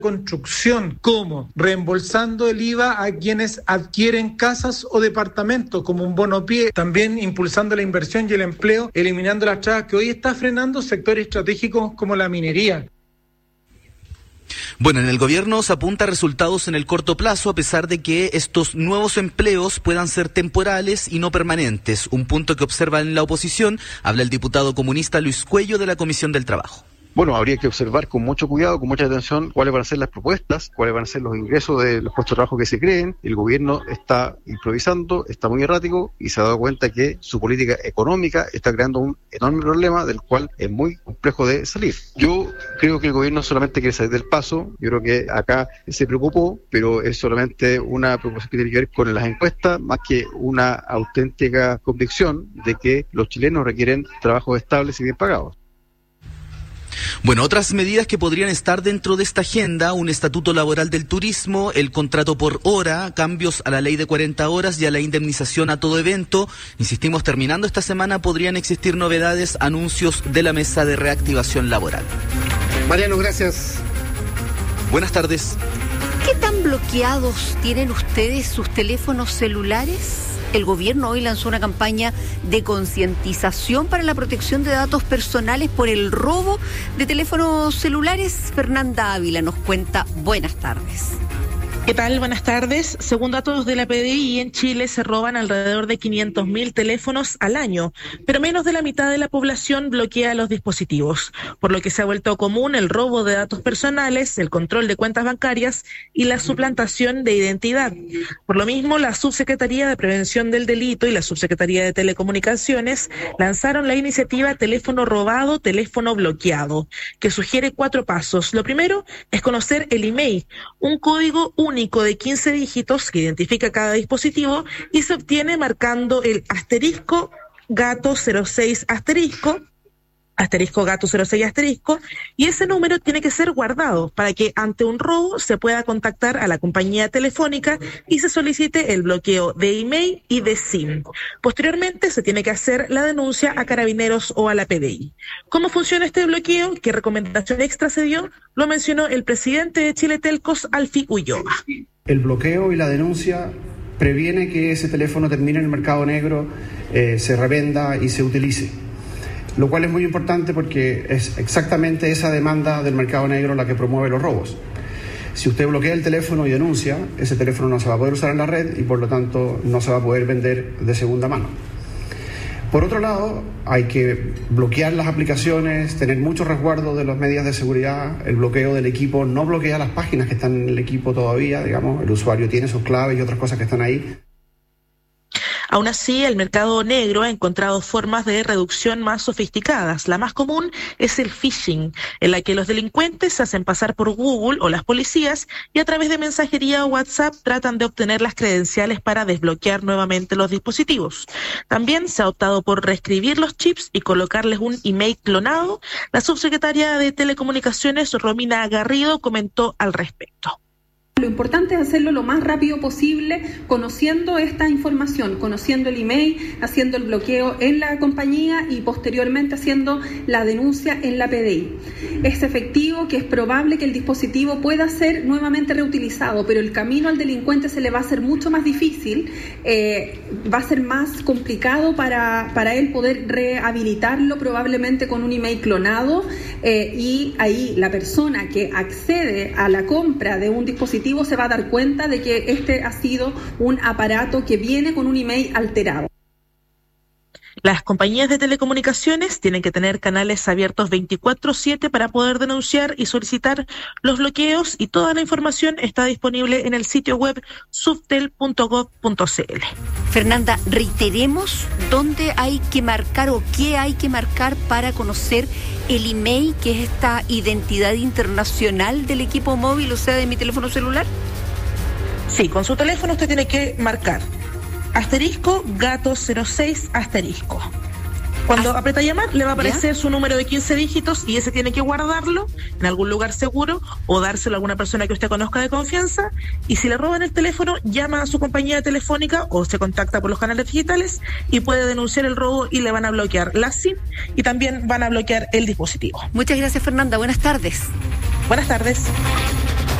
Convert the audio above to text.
construcción, como reembolsando el IVA a quienes adquieren casas o departamentos como un bono pie, también impulsando la inversión y el empleo, eliminando las trabas que hoy está frenando sectores estratégicos como la minería. Bueno, en el gobierno se apunta a resultados en el corto plazo, a pesar de que estos nuevos empleos puedan ser temporales y no permanentes, un punto que observa en la oposición. Habla el diputado comunista Luis Cuello de la Comisión del Trabajo. Bueno, habría que observar con mucho cuidado, con mucha atención, cuáles van a ser las propuestas, cuáles van a ser los ingresos de los puestos de trabajo que se creen. El gobierno está improvisando, está muy errático y se ha dado cuenta que su política económica está creando un enorme problema del cual es muy complejo de salir. Yo creo que el gobierno solamente quiere salir del paso. Yo creo que acá se preocupó, pero es solamente una preocupación que tiene que ver con las encuestas, más que una auténtica convicción de que los chilenos requieren trabajos estables y bien pagados. Bueno, otras medidas que podrían estar dentro de esta agenda: un estatuto laboral del turismo, el contrato por hora, cambios a la ley de 40 horas y a la indemnización a todo evento. Insistimos, terminando esta semana podrían existir novedades, anuncios de la mesa de reactivación laboral. Mariano, gracias. Buenas tardes. ¿Qué tan bloqueados tienen ustedes sus teléfonos celulares? El gobierno hoy lanzó una campaña de concientización para la protección de datos personales por el robo de teléfonos celulares. Fernanda Ávila nos cuenta. Buenas tardes. ¿Qué tal? Buenas tardes. Según datos de la PDI, en Chile se roban alrededor de 500.000 teléfonos al año, pero menos de la mitad de la población bloquea los dispositivos, por lo que se ha vuelto común el robo de datos personales, el control de cuentas bancarias y la suplantación de identidad. Por lo mismo, la Subsecretaría de Prevención del Delito y la Subsecretaría de Telecomunicaciones lanzaron la iniciativa Teléfono Robado, Teléfono Bloqueado, que sugiere 4 pasos. Lo primero es conocer el email, un código único de 15 dígitos que identifica cada dispositivo y se obtiene marcando el asterisco gato 06 asterisco gato 06 asterisco, y ese número tiene que ser guardado para que ante un robo se pueda contactar a la compañía telefónica y se solicite el bloqueo de email y de SIM. Posteriormente se tiene que hacer la denuncia a Carabineros o a la PDI. ¿Cómo funciona este bloqueo? ¿Qué recomendación extra se dio? Lo mencionó el presidente de Chile Telcos, Alfi Ulloa. El bloqueo y la denuncia previene que ese teléfono termine en el mercado negro, se revenda y se utilice. Lo cual es muy importante porque es exactamente esa demanda del mercado negro la que promueve los robos. Si usted bloquea el teléfono y denuncia, ese teléfono no se va a poder usar en la red y por lo tanto no se va a poder vender de segunda mano. Por otro lado, hay que bloquear las aplicaciones, tener mucho resguardo de las medidas de seguridad. El bloqueo del equipo no bloquea las páginas que están en el equipo todavía, digamos, el usuario tiene sus claves y otras cosas que están ahí. Aún así, el mercado negro ha encontrado formas de reducción más sofisticadas. La más común es el phishing, en la que los delincuentes se hacen pasar por Google o las policías y a través de mensajería o WhatsApp tratan de obtener las credenciales para desbloquear nuevamente los dispositivos. También se ha optado por reescribir los chips y colocarles un email clonado. La subsecretaria de Telecomunicaciones, Romina Garrido, comentó al respecto. Lo importante es hacerlo lo más rápido posible, conociendo esta información, conociendo el email, haciendo el bloqueo en la compañía y posteriormente haciendo la denuncia en la PDI. Es efectivo que es probable que el dispositivo pueda ser nuevamente reutilizado, pero el camino al delincuente se le va a hacer mucho más difícil, va a ser más complicado para él poder rehabilitarlo probablemente con un email clonado y ahí la persona que accede a la compra de un dispositivo se va a dar cuenta de que este ha sido un aparato que viene con un email alterado. Las compañías de telecomunicaciones tienen que tener canales abiertos 24/7 para poder denunciar y solicitar los bloqueos, y toda la información está disponible en el sitio web subtel.gov.cl. Fernanda, reiteremos dónde hay que marcar o qué hay que marcar para conocer el email, que es esta identidad internacional del equipo móvil, o sea, de mi teléfono celular. Sí, con su teléfono usted tiene que marcar asterisco gato 06 asterisco. Cuando aprieta llamar, le va a aparecer su número de 15 dígitos y ese tiene que guardarlo en algún lugar seguro o dárselo a alguna persona que usted conozca de confianza. Y si le roban el teléfono, llama a su compañía telefónica o se contacta por los canales digitales y puede denunciar el robo y le van a bloquear la SIM y también van a bloquear el dispositivo. Muchas gracias, Fernanda. Buenas tardes. Buenas tardes.